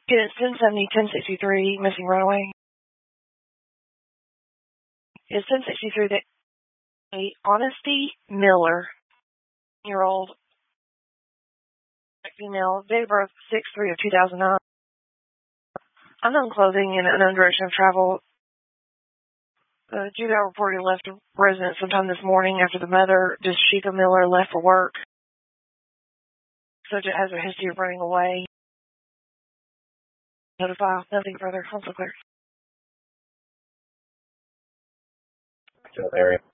It's 1070-1063, missing runaway. It's 1063 that a Honesty Miller, year-old female, date of birth 6/3/2009. Unknown clothing and unknown direction of travel. The juvenile reported left the residence sometime this morning after the mother, Deshika Miller, left for work. Subject has a history of running away. Notify. Nothing further. Also clear. Area.